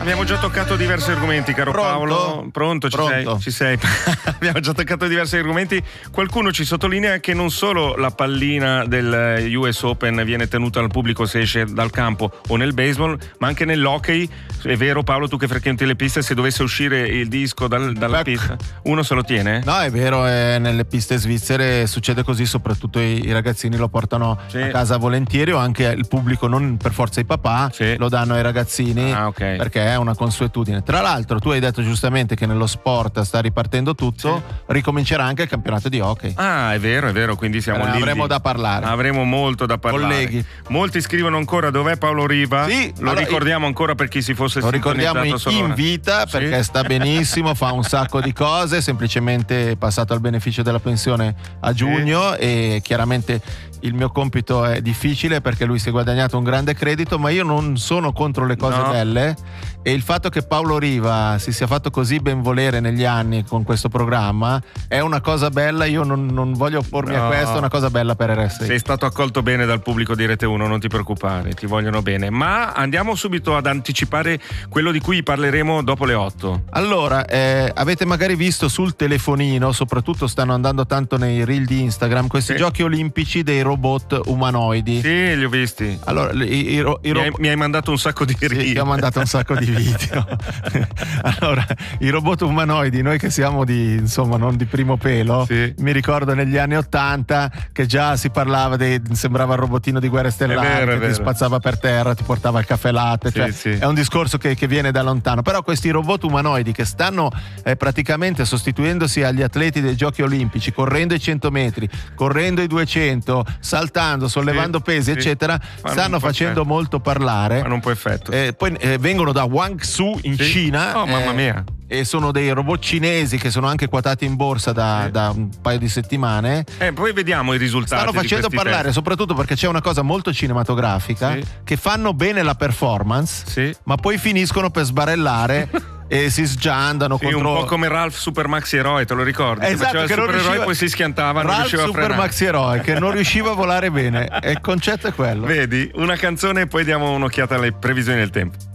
Abbiamo già toccato diversi argomenti, caro Paolo. Pronto? Ci sei? Abbiamo già toccato diversi argomenti. Qualcuno ci sottolinea che non solo la pallina del US Open viene tenuta al pubblico se esce dal campo o nel baseball, ma anche nell'hockey. È vero, Paolo, tu che frequenti le piste, se dovesse uscire il disco dalla pista, uno se lo tiene? No, è vero, nelle piste svizzere succede così, soprattutto i ragazzini lo portano a casa volentieri, o anche il pubblico, non per forza i papà, lo danno ai ragazzini, perché è una consuetudine. Tra l'altro tu hai detto giustamente che nello sport sta ripartendo tutto, ricomincerà anche il campionato di hockey. Ah, è vero, quindi siamo lì. Avremo da parlare. Avremo molto da parlare. Colleghi. Molti scrivono ancora dov'è Paolo Riva. Sì, lo ricordiamo ancora per chi si fosse lo ricordiamo in vita, perché sta benissimo, fa un sacco di cose, semplicemente passato al beneficio della pensione a giugno e chiaramente il mio compito è difficile perché lui si è guadagnato un grande credito, ma io non sono contro le cose belle, e il fatto che Paolo Riva si sia fatto così benvolere negli anni con questo programma è una cosa bella. Io non voglio oppormi a questo, è una cosa bella per RSI. Sei stato accolto bene dal pubblico di Rete 1, non ti preoccupare, ti vogliono bene. Ma andiamo subito ad anticipare quello di cui parleremo dopo le 8. Allora, avete magari visto sul telefonino, soprattutto stanno andando tanto nei reel di Instagram, questi giochi olimpici dei robot umanoidi. Sì, li ho visti. Allora, mi hai mandato un sacco di reel. Sì, ti ho mandato un sacco di video. Allora, i robot umanoidi, noi che siamo non di primo pelo, mi ricordo negli anni '80 che già si parlava sembrava il robotino di Guerre Stellari, che ti spazzava per terra, ti portava il caffè latte, è un discorso che viene da lontano. Però questi robot umanoidi che stanno praticamente sostituendosi agli atleti dei giochi olimpici, correndo i 100 metri, correndo i 200, saltando, sollevando pesi, eccetera, stanno facendo molto parlare. Fanno un po' effetto. Poi vengono da Guangzhou in Cina. Oh, mamma mia. E sono dei robot cinesi che sono anche quotati in borsa da un paio di settimane. Poi vediamo i risultati. Stanno facendo parlare, soprattutto perché c'è una cosa molto cinematografica, che fanno bene la performance, ma poi finiscono per sbarellare e si sgiandano contro... un po' come Ralph Super Maxi Eroe, te lo ricordi? Esatto, che faceva il supereroe, poi si schiantava, non riusciva a frenare. Super Maxi Eroe, che non riusciva a volare bene, e il concetto è quello. Vedi, una canzone e poi diamo un'occhiata alle previsioni del tempo.